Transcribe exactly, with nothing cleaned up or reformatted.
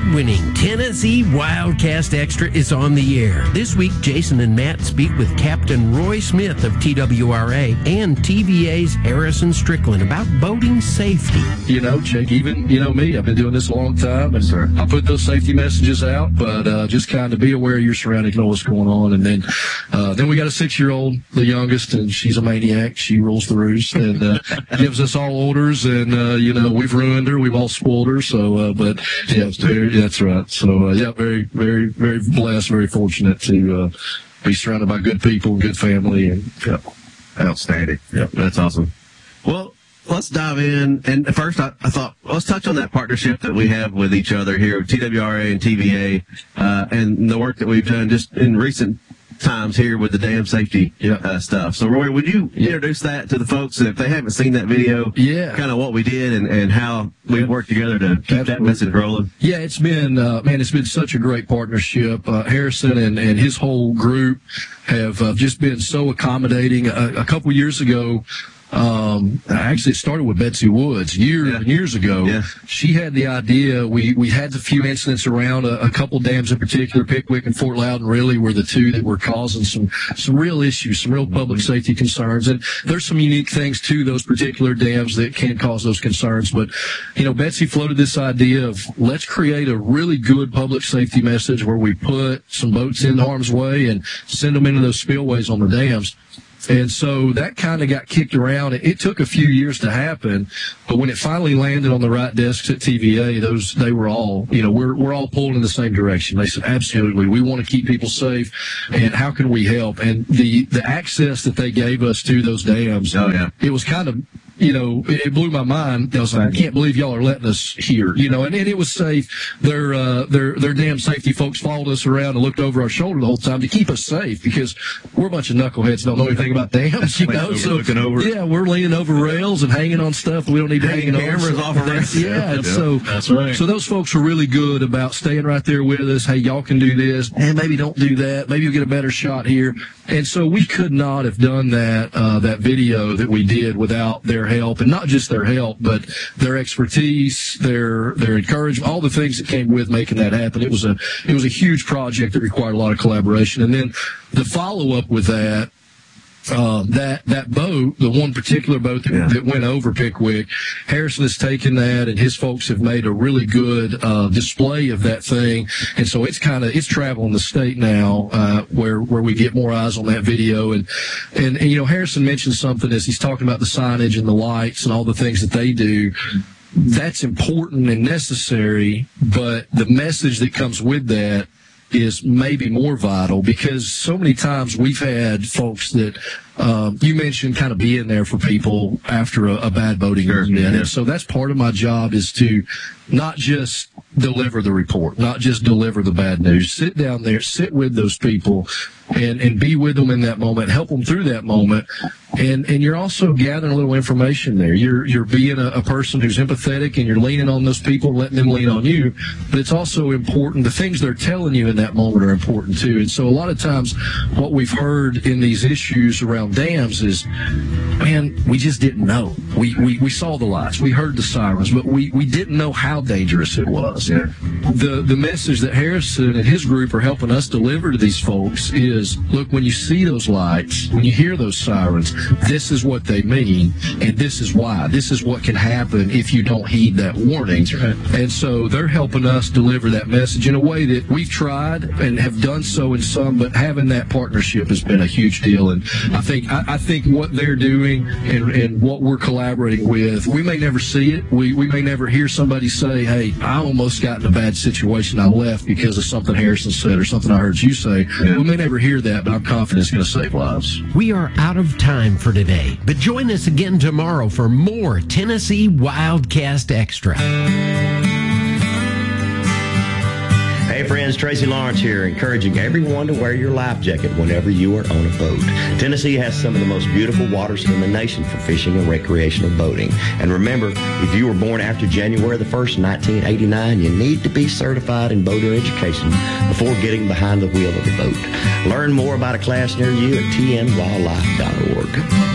award-winning Tennessee Wildcast Extra is on the air. This week, Jason and Matt speak with Captain Roy Smith of T W R A and T V A's Harrison Strickland about boating safety. You know, Jake, even, you know me, I've been doing this a long time, and sir, I put those safety messages out, but uh, just kind of be aware of your surroundings, know what's going on. And then uh, then we got a six-year-old, the youngest, and she's a maniac. She rules the roost and uh, gives us all orders, and, uh, you know, we've ruined her. We've all spoiled her. So, uh, but, yeah, very, that's right. So, uh, yeah, very, very, very blessed, very fortunate to uh, be surrounded by good people, good family, and, yeah. Outstanding. Yep, that's awesome. Well, let's dive in. And first, I, I thought, let's touch on that partnership that we have with each other here, T W R A and T V A, uh, and the work that we've done just in recent times here with the dam safety yeah. uh, stuff. So, Roy, would you yeah. introduce that to the folks if they haven't seen that video? Yeah. Kind of what we did and, and how we yeah. worked together to keep Absolutely. that message rolling. Yeah, it's been, uh, man, it's been such a great partnership. Uh, Harrison and, and his whole group have uh, just been so accommodating. A, a couple years ago, Um, actually, it started with Betsy Woods years yeah. and years ago. Yeah. She had the idea. We we had a few incidents around a, a couple dams in particular. Pickwick and Fort Loudon really were the two that were causing some some real issues, some real public safety concerns. And there's some unique things to those particular dams that can cause those concerns. But you know, Betsy floated this idea of let's create a really good public safety message where we put some boats in harm's way and send them into those spillways on the dams. And so that kind of got kicked around. It, it took a few years to happen, but when it finally landed on the right desks at T V A, those they were all, you know, we're we're all pulling in the same direction. They said, absolutely, we want to keep people safe, and how can we help? And the the access that they gave us to those dams, oh yeah, it was kind of, you know, it blew my mind. I was like, I can't believe y'all are letting us here, you know, and, and it was safe. Their, uh, their, their dam safety folks followed us around and looked over our shoulder the whole time to keep us safe because we're a bunch of knuckleheads, don't know anything about dams, you know, so, looking over. yeah, we're leaning over rails and hanging on stuff we don't need to hang on. Cameras off of us. Yeah, yeah, so, that's right. So those folks were really good about staying right there with us. Hey, y'all can do this, and maybe don't do that. Maybe you'll get a better shot here. And so we could not have done that, uh, that video that we did without their help, and not just their help, but their expertise, their their encouragement, all the things that came with making that happen. It was a it was a huge project that required a lot of collaboration. And then the follow up with that, uh, that that boat, the one particular boat that, yeah. that went over Pickwick, Harrison has taken that, and his folks have made a really good uh, display of that thing. And so it's kind of it's traveling the state now, uh, where where we get more eyes on that video. And, and and you know, Harrison mentioned something as he's talking about the signage and the lights and all the things that they do. That's important and necessary, but the message that comes with that is maybe more vital, because so many times we've had folks that um, you mentioned kind of being there for people after a, a bad boating incident. Yeah. And so that's part of my job, is to not just deliver the report, not just deliver the bad news. Sit down there, sit with those people, and, and be with them in that moment, help them through that moment. And, and you're also gathering a little information there. You're, you're being a, a person who's empathetic, and you're leaning on those people, letting them lean on you. But it's also important, the things they're telling you in that moment are important too. And so a lot of times what we've heard in these issues around dams is, man, we just didn't know. We, we, we saw the lights, we heard the sirens, but we, we didn't know how dangerous it was. Yeah. The, the message that Harrison and his group are helping us deliver to these folks is, look, when you see those lights, when you hear those sirens, this is what they mean, and this is why. This is what can happen if you don't heed that warning. Right. And so they're helping us deliver that message in a way that we've tried and have done so in some, but having that partnership has been a huge deal. And I think I, I think what they're doing and, and what we're collaborating with, we may never see it. We, we may never hear somebody say, hey, I almost got in a bad situation. I left because of something Harrison said or something I heard you say. Yeah. We may never hear that, but I'm confident it's going to save lives. We are out of time for today, but join us again tomorrow for more Tennessee Wildcast Extra. Hey friends, Tracy Lawrence here, encouraging everyone to wear your life jacket whenever you are on a boat. Tennessee has some of the most beautiful waters in the nation for fishing and recreational boating. And remember, if you were born after January the first, nineteen eighty-nine, you need to be certified in boater education before getting behind the wheel of the boat. Learn more about a class near you at T N wildlife dot org.